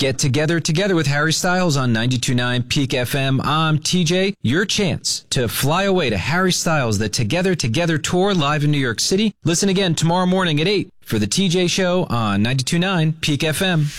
Get together with Harry Styles on 92.9 Peak FM. I'm TJ. Your chance to fly away to Harry Styles, the Together Tour live in New York City. Listen again tomorrow morning at 8 for the TJ Show on 92.9 Peak FM.